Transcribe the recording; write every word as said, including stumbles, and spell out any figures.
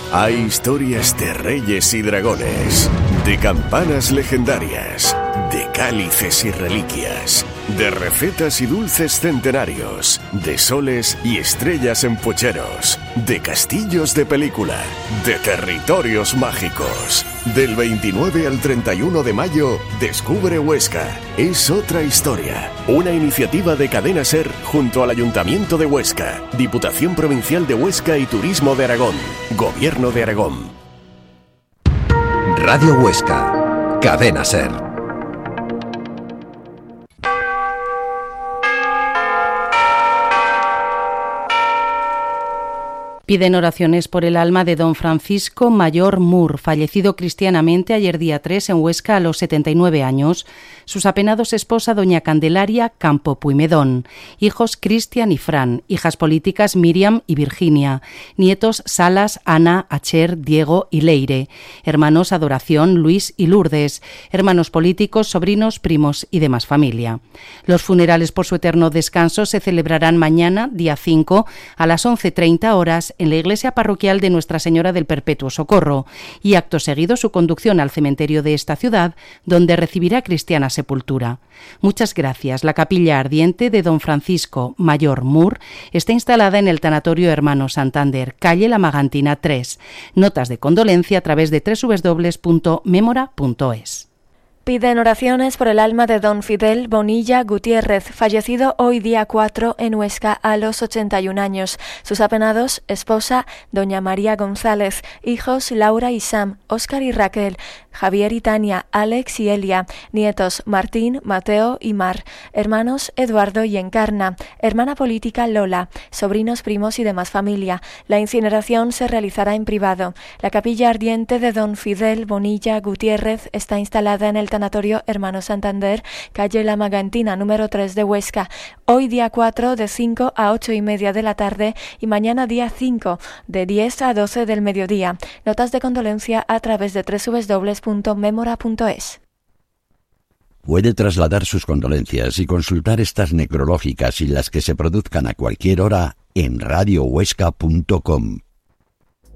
Hay historias de reyes y dragones, de campanas legendarias, de cálices y reliquias, de recetas y dulces centenarios, de soles y estrellas en pucheros, de castillos de película, de territorios mágicos. Del veintinueve al treinta y uno de mayo, Descubre Huesca. Es otra historia. Una iniciativa de Cadena SER junto al Ayuntamiento de Huesca, Diputación Provincial de Huesca y Turismo de Aragón, Gobierno de Aragón. Radio Huesca, Cadena SER. Piden oraciones por el alma de don Francisco Mayor Mur, fallecido cristianamente ayer día tres en Huesca a los setenta y nueve años. Sus apenados esposa doña Candelaria Campo Puimedón, hijos Cristian y Fran, hijas políticas Miriam y Virginia, nietos Salas, Ana, Acher, Diego y Leire, hermanos Adoración, Luis y Lourdes, hermanos políticos, sobrinos, primos y demás familia. Los funerales por su eterno descanso se celebrarán mañana, día cinco, a las once treinta horas en la iglesia parroquial de Nuestra Señora del Perpetuo Socorro, y acto seguido su conducción al cementerio de esta ciudad, donde recibirá cristiana sepultura. Muchas gracias. La capilla ardiente de don Francisco Mayor Mur está instalada en el Tanatorio Hermano Santander, calle La Magantina tres. Notas de condolencia a través de doble u doble u doble u punto memora punto es. Piden oraciones por el alma de don Fidel Bonilla Gutiérrez, fallecido hoy día cuatro en Huesca a los ochenta y un años. Sus apenados, esposa doña María González, hijos Laura y Sam, Óscar y Raquel, Javier y Tania, Alex y Elia, nietos Martín, Mateo y Mar, hermanos Eduardo y Encarna, hermana política Lola, sobrinos, primos y demás familia. La incineración se realizará en privado. La capilla ardiente de don Fidel Bonilla Gutiérrez está instalada en el Tanatorio Hermano Santander, calle La Magantina número tres de Huesca, hoy día cuatro de cinco a ocho y media de la tarde y mañana día cinco de diez a doce del mediodía. Notas de condolencia a través de doble u doble u doble u punto memora punto es. Puede trasladar sus condolencias y consultar estas necrológicas y las que se produzcan a cualquier hora en radio huesca punto com.